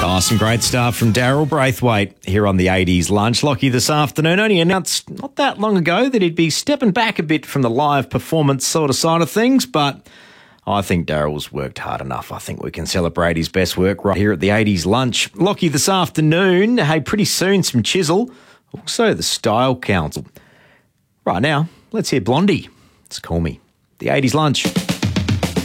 Oh, some great stuff from Daryl Braithwaite here on the 80s Lunch. Lockie this afternoon only announced not that long ago that he'd be stepping back a bit from the live performance sort of side of things, but I think Daryl's worked hard enough. I think we can celebrate his best work right here at the 80s Lunch. Lockie this afternoon, hey, pretty soon some Chisel, also the Style Council. Right now, let's hear Blondie. It's Call Me, the 80s Lunch.